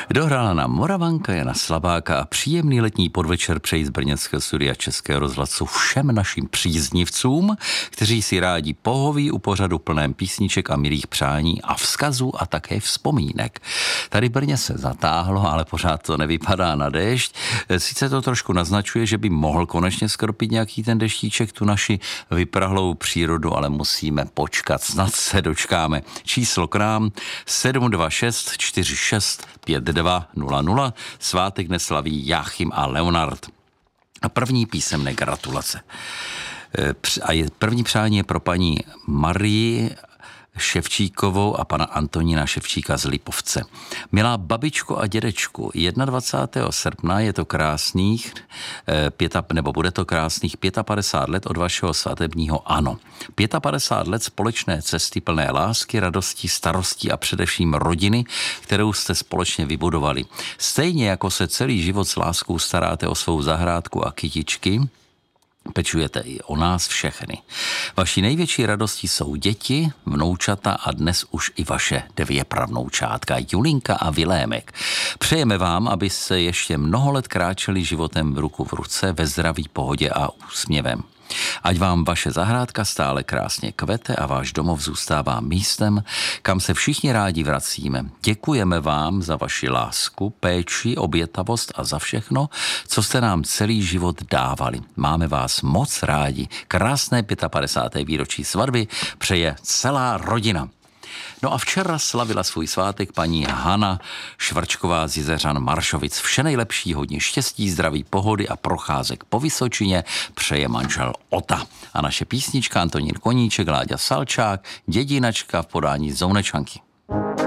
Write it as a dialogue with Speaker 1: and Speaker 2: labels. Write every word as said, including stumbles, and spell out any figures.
Speaker 1: Dohrála nám Moravanka Jana Slabáka a příjemný letní podvečer přeji z brněnského studia Českého rozhlasu všem našim příznivcům, kteří si rádi pohoví u pořadu plném písniček a milých přání a vzkazů a také vzpomínek. Tady v Brně se zatáhlo, ale pořád to nevypadá na déšť. Sice to trošku naznačuje, že by mohl konečně skropit nějaký ten deštíček tu naši vyprahlou přírodu, ale musíme počkat. Snad se dočkáme. Číslo k nám sedm dva šest čtyři šest pět dva nula nula. Svátek neslaví Jáchym a Leonard. A první písemné gratulace. A je, první přání je pro paní Marii Ševčíkovou a pana Antonína Ševčíka z Lipovce. Milá babičko a dědečku, dvacátého prvního srpna je to krásných, pěta, nebo bude to krásných padesát pět let od vašeho svatebního ano. padesát pět let společné cesty plné lásky, radosti, starostí a především rodiny, kterou jste společně vybudovali. Stejně jako se celý život s láskou staráte o svou zahrádku a kytičky, pečujete i o nás všechny. Vaší největší radostí jsou děti, vnoučata a dnes už i vaše dvě pravnoučátka, Julinka a Vilémek. Přejeme vám, aby se ještě mnoho let kráčeli životem ruku v ruce ve zdraví, pohodě a úsměvem. Ať vám vaše zahrádka stále krásně kvete a váš domov zůstává místem, kam se všichni rádi vracíme. Děkujeme vám za vaši lásku, péči, obětavost a za všechno, co jste nám celý život dávali. Máme vás moc rádi. Krásné padesáté páté výročí svatby přeje celá rodina. No a včera slavila svůj svátek paní Hana Švrčková z Jizeřan Maršovic. Vše nejlepší, hodně štěstí, zdraví, pohody a procházek po Vysočině přeje manžel Ota. A naše písnička Antonín Koníček, Láďa Salčák, Dědinačka v podání Zounečanky.